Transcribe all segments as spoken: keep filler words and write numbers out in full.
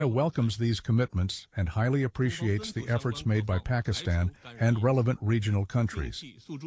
welcomes these commitments and highly appreciates the efforts made by Pakistan and relevant regional countries.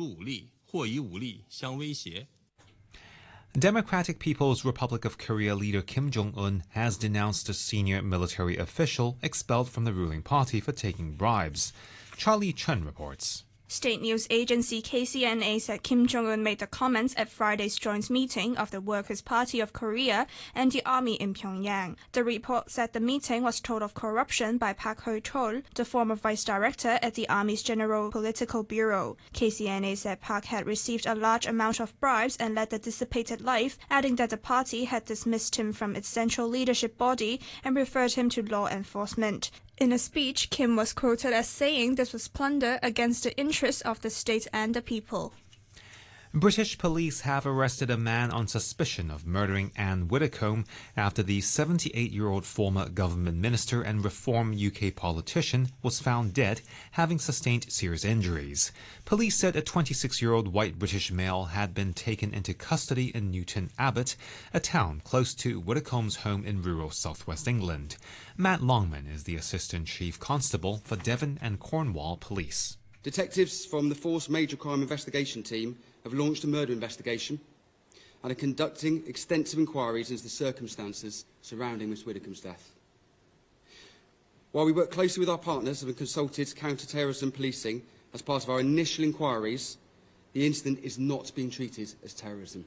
Democratic People's Republic of Korea leader Kim Jong-un has denounced a senior military official expelled from the ruling party for taking bribes. Charlie Chen reports. State news agency K C N A said Kim Jong-un made the comments at Friday's joint meeting of the Workers' Party of Korea and the army in Pyongyang. The report said the meeting was told of corruption by Park Ho-chol, the former vice director at the Army's General Political Bureau. K C N A said Park had received a large amount of bribes and led a dissipated life, adding that the party had dismissed him from its central leadership body and referred him to law enforcement. In a speech, Kim was quoted as saying this was plunder against the interests of the state and the people. British police have arrested a man on suspicion of murdering Anne Widdecombe after the seventy-eight-year-old former government minister and Reform U K politician was found dead, having sustained serious injuries. Police said a twenty-six-year-old white British male had been taken into custody in Newton Abbot, a town close to Widdecombe's home in rural southwest England. Matt Longman is the Assistant Chief Constable for Devon and Cornwall Police. Detectives from the Force Major Crime Investigation Team have launched a murder investigation and are conducting extensive inquiries into the circumstances surrounding Miss Widdecombe's death. While we work closely with our partners and have consulted counter-terrorism policing as part of our initial inquiries, the incident is not being treated as terrorism.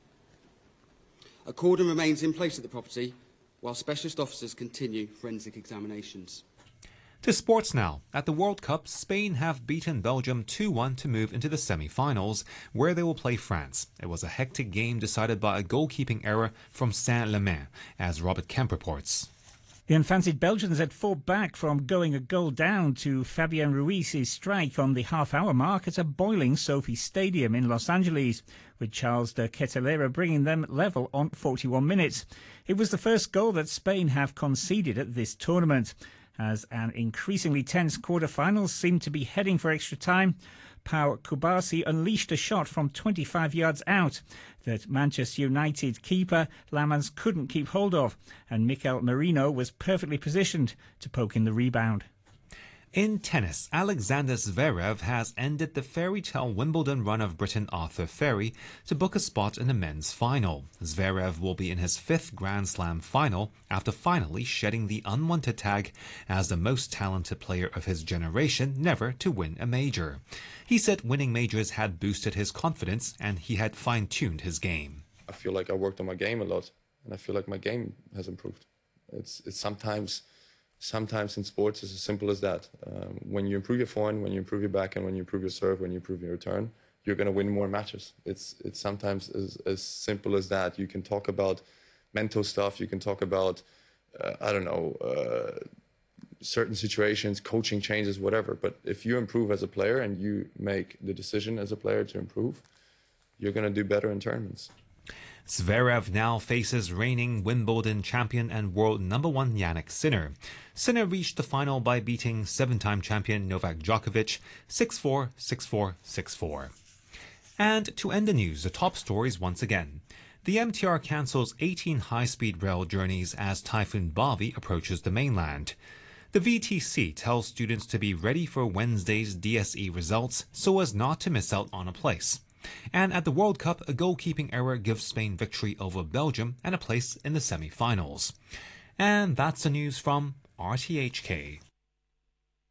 A cordon remains in place at the property while specialist officers continue forensic examinations. To sports now. At the World Cup, Spain have beaten Belgium two one to move into the semi-finals, where they will play France. It was a hectic game decided by a goalkeeping error from Saint-Lemain, as Robert Kemp reports. The unfancied Belgians had fought back from going a goal down to Fabian Ruiz's strike on the half-hour mark at a boiling Sophie Stadium in Los Angeles, with Charles de Kettelera bringing them level on forty-one minutes. It was the first goal that Spain have conceded at this tournament. As an increasingly tense quarter-final seemed to be heading for extra time, Pau Kubasi unleashed a shot from twenty-five yards out that Manchester United keeper Lamans couldn't keep hold of, and Mikel Merino was perfectly positioned to poke in the rebound. In tennis, Alexander Zverev has ended the fairy tale Wimbledon run of Britain Arthur Ferry to book a spot in the men's final. Zverev will be in his fifth Grand Slam final after finally shedding the unwanted tag as the most talented player of his generation never to win a major. He said winning majors had boosted his confidence and he had fine-tuned his game. I feel like I worked on my game a lot and I feel like my game has improved. It's, it's sometimes... Sometimes in sports, it's as simple as that. Um, when you improve your forehand, when you improve your backhand, when you improve your serve, when you improve your return, you're going to win more matches. It's it's sometimes as, as simple as that. You can talk about mental stuff. You can talk about, uh, I don't know, uh, certain situations, coaching changes, whatever. But if you improve as a player and you make the decision as a player to improve, you're going to do better in tournaments. Zverev now faces reigning Wimbledon champion and world number one Jannik Sinner. Sinner reached the final by beating seven-time champion Novak Djokovic six four, six four, six four. And to end the news, the top stories once again. The M T R cancels eighteen high-speed rail journeys as Typhoon Bavi approaches the mainland. The V T C tells students to be ready for Wednesday's D S E results so as not to miss out on a place. And at the World Cup, a goalkeeping error gives Spain victory over Belgium and a place in the semi-finals. And that's the news from R T H K.